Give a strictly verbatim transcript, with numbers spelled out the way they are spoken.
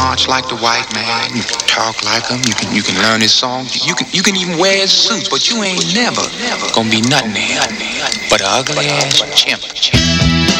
march like the white man. You can talk like him. You can you can learn his song. You can you can even wear his suit, but you ain't never gonna be nothing to him but an ugly ass chimp.